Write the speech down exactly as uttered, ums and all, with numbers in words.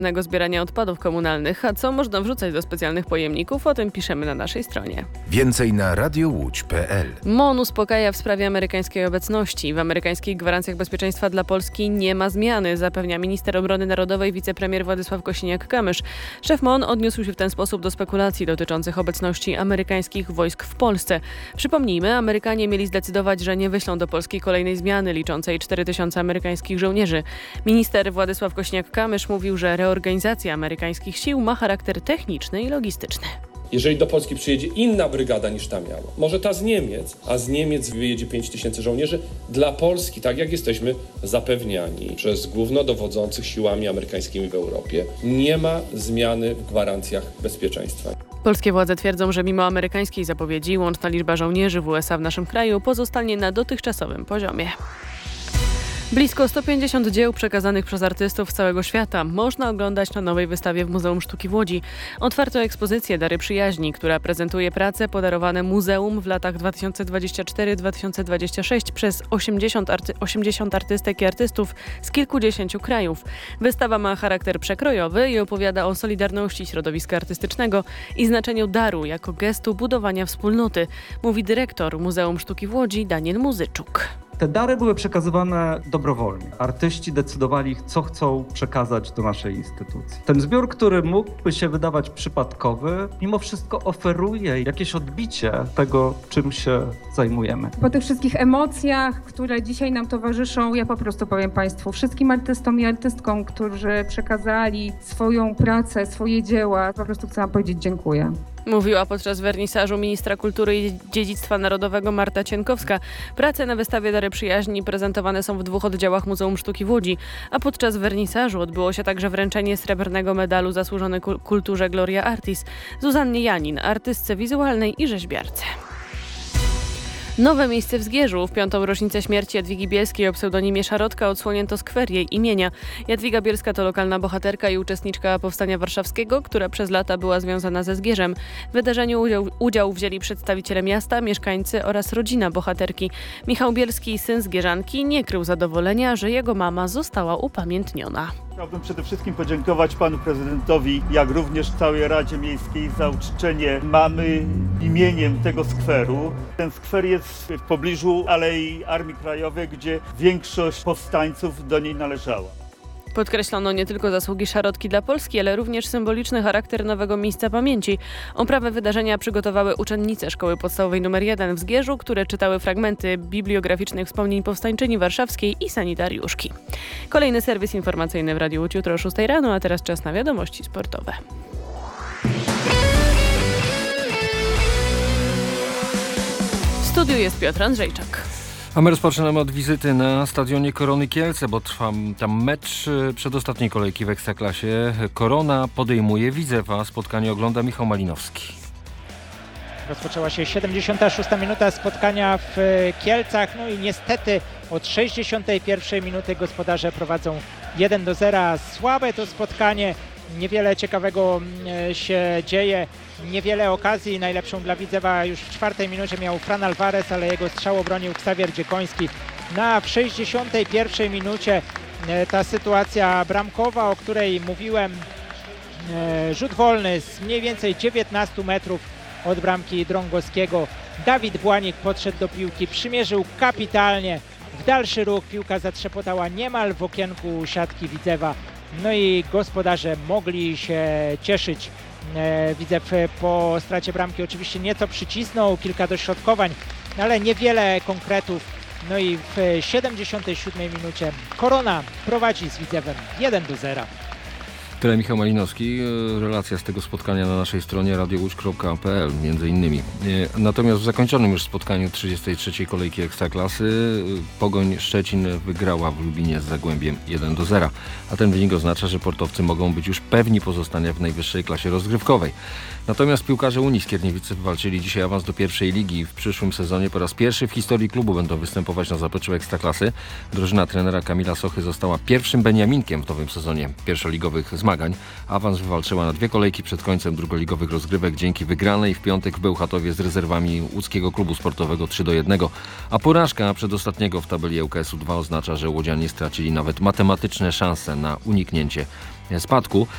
zbierania odpadów komunalnych, a co można wrzucać do specjalnych pojemników, o tym piszemy na naszej stronie. Więcej na radio łódź kropka p l. M O N uspokaja w sprawie amerykańskiej obecności. W amerykańskich gwarancjach bezpieczeństwa dla Polski nie ma zmiany, zapewnia minister obrony narodowej wicepremier Władysław Kosiniak-Kamysz. Szef M O N odniósł się w ten sposób do spekulacji dotyczących obecności amerykańskich wojsk w Polsce. Przypomnijmy, Amerykanie mieli zdecydować, że nie wyślą do Polski kolejnej zmiany liczącej cztery tysiące amerykańskich żołnierzy. Minister Władysław Kosiniak-Kamysz mówił, że reorganizacja amerykańskich sił ma charakter techniczny i logistyczny. Jeżeli do Polski przyjedzie inna brygada niż ta miała, może ta z Niemiec, a z Niemiec wyjedzie pięć tysięcy żołnierzy, dla Polski, tak jak jesteśmy zapewniani przez głównodowodzących siłami amerykańskimi w Europie, nie ma zmiany w gwarancjach bezpieczeństwa. Polskie władze twierdzą, że mimo amerykańskiej zapowiedzi łączna liczba żołnierzy w U S A w naszym kraju pozostanie na dotychczasowym poziomie. Blisko sto pięćdziesiąt dzieł przekazanych przez artystów z całego świata można oglądać na nowej wystawie w Muzeum Sztuki w Łodzi. Otwarto ekspozycję Dary Przyjaźni, która prezentuje prace podarowane muzeum w latach dwa tysiące dwudziestym czwartym do dwa tysiące dwudziestego szóstego przez osiemdziesiąt, arty- osiemdziesiąt artystek i artystów z kilkudziesięciu krajów. Wystawa ma charakter przekrojowy i opowiada o solidarności środowiska artystycznego i znaczeniu daru jako gestu budowania wspólnoty, mówi dyrektor Muzeum Sztuki w Łodzi Daniel Muzyczuk. Te dary były przekazywane dobrowolnie. Artyści decydowali, co chcą przekazać do naszej instytucji. Ten zbiór, który mógłby się wydawać przypadkowy, mimo wszystko oferuje jakieś odbicie tego, czym się zajmujemy. Po tych wszystkich emocjach, które dzisiaj nam towarzyszą, ja po prostu powiem Państwu, wszystkim artystom i artystkom, którzy przekazali swoją pracę, swoje dzieła, po prostu chcę Wam powiedzieć dziękuję. Mówiła podczas wernisażu ministra kultury i dziedzictwa narodowego Marta Cienkowska. Prace na wystawie Dary Przyjaźni prezentowane są w dwóch oddziałach Muzeum Sztuki w Łodzi, a podczas wernisażu odbyło się także wręczenie srebrnego medalu zasłużonej kulturze Gloria Artis Zuzannie Janin, artystce wizualnej i rzeźbiarce. Nowe miejsce w Zgierzu. W piątą rocznicę śmierci Jadwigi Bielskiej o pseudonimie Szarotka odsłonięto skwer jej imienia. Jadwiga Bielska to lokalna bohaterka i uczestniczka Powstania Warszawskiego, która przez lata była związana ze Zgierzem. W wydarzeniu udział, udział wzięli przedstawiciele miasta, mieszkańcy oraz rodzina bohaterki. Michał Bielski, syn Zgierzanki, nie krył zadowolenia, że jego mama została upamiętniona. Chciałbym przede wszystkim podziękować panu prezydentowi, jak również całej Radzie Miejskiej za uczczenie mamy imieniem tego skweru. Ten skwer jest w pobliżu Alei Armii Krajowej, gdzie większość powstańców do niej należała. Podkreślono nie tylko zasługi Szarotki dla Polski, ale również symboliczny charakter nowego miejsca pamięci. Oprawę wydarzenia przygotowały uczennice Szkoły Podstawowej numer jeden w Zgierzu, które czytały fragmenty bibliograficznych wspomnień powstańczyni warszawskiej i sanitariuszki. Kolejny serwis informacyjny w Radiu Łódź jutro o szóstej rano, a teraz czas na wiadomości sportowe. W studiu jest Piotr Andrzejczak. A my rozpoczynamy od wizyty na stadionie Korony Kielce, bo trwa tam mecz przedostatniej kolejki w Ekstraklasie. Korona podejmuje Widzewa. Spotkanie ogląda Michał Malinowski. Rozpoczęła się siedemdziesiąta szósta minuta spotkania w Kielcach. No i niestety od sześćdziesiątej pierwszej minuty gospodarze prowadzą jeden do zera. Słabe to spotkanie. Niewiele ciekawego się dzieje, niewiele okazji. Najlepszą dla Widzewa już w czwartej minucie miał Fran Alvarez, ale jego strzał obronił Ksawier Dziekoński. Na w sześćdziesiątej pierwszej minucie ta sytuacja bramkowa, o której mówiłem, rzut wolny z mniej więcej dziewiętnastu metrów od bramki Drągowskiego. Dawid Błanik podszedł do piłki, przymierzył kapitalnie. W dalszy ruch piłka zatrzepotała niemal w okienku siatki Widzewa. No i gospodarze mogli się cieszyć. Widzew po stracie bramki oczywiście nieco przycisnął, kilka dośrodkowań, ale niewiele konkretów. No i w siedemdziesiątej siódmej minucie Korona prowadzi z Widzewem jeden do zera. Tyle Michał Malinowski. Relacja z tego spotkania na naszej stronie radio łódź kropka p l między innymi. Natomiast w zakończonym już spotkaniu trzydziestej trzeciej kolejki Ekstraklasy Pogoń Szczecin wygrała w Lubinie z Zagłębiem jeden do zera. A ten wynik oznacza, że portowcy mogą być już pewni pozostania w najwyższej klasie rozgrywkowej. Natomiast piłkarze Unii Skierniewice wywalczyli dzisiaj awans do pierwszej ligi. W przyszłym sezonie po raz pierwszy w historii klubu będą występować na zapleczu Ekstraklasy. Drużyna trenera Kamila Sochy została pierwszym beniaminkiem w nowym sezonie pierwszoligowych zmagań. zmagań. Awans wywalczyła na dwie kolejki przed końcem drugoligowych rozgrywek dzięki wygranej w piątek w Bełchatowie z rezerwami łódzkiego klubu sportowego trzy do jednego, a porażka przedostatniego w tabeli ŁKS-u dwa oznacza, że łodzianie stracili nawet matematyczne szanse na uniknięcie spadku.